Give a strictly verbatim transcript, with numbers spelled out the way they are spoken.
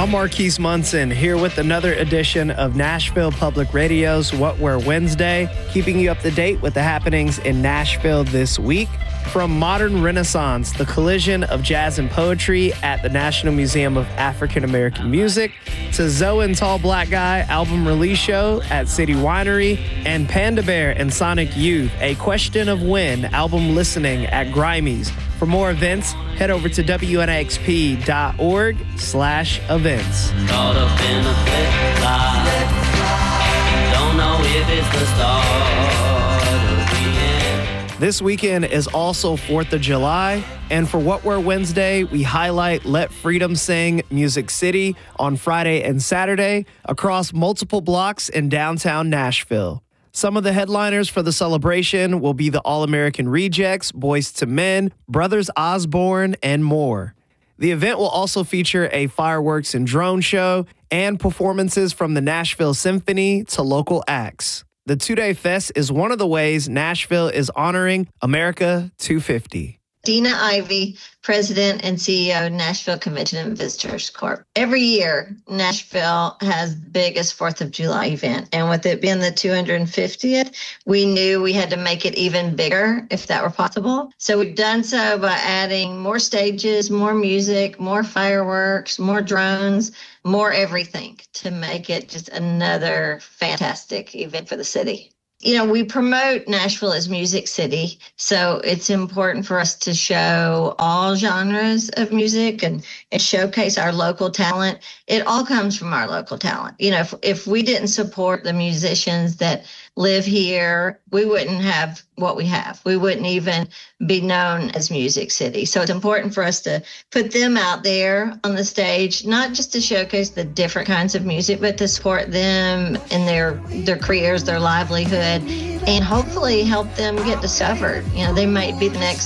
I'm Marquise Munson, here with another edition of Nashville Public Radio's What We're Wednesday, keeping you up to date with the happenings in Nashville this week. From Modern Renaissance, the collision of jazz and poetry at the National Museum of African American Music, to Zoe and Tall Black Guy album release show at City Winery, and Panda Bear and Sonic Youth, A Question of When album listening at Grimey's. For more events, head over to W N X P dot org slash events. Caught up in a flip fly. Don't know if it's the start of the end. This weekend is also fourth of July, and for What We're Wednesday, we highlight Let Freedom Sing Music City on Friday and Saturday across multiple blocks in downtown Nashville. Some of the headliners for the celebration will be the All-American Rejects, Boyz two Men, Brothers Osborne, and more. The event will also feature a fireworks and drone show and performances from the Nashville Symphony to local acts. The two-day fest is one of the ways Nashville is honoring America two fifty. Dina Ivey, President and C E O, Nashville Convention and Visitors Corp. Every year, Nashville has the biggest fourth of July event. And with it being the two hundred fiftieth, we knew we had to make it even bigger if that were possible. So we've done so by adding more stages, more music, more fireworks, more drones, more everything to make it just another fantastic event for the city. You know, we promote Nashville as Music City, so it's important for us to show all genres of music and, and showcase our local talent. It all comes from our local talent. You know, if, if we didn't support the musicians that live here, we wouldn't have what we have. We wouldn't even be known as Music City. So it's important for us to put them out there on the stage, not just to showcase the different kinds of music, but to support them in their, their careers, their livelihood, and hopefully help them get discovered. You know, they might be the next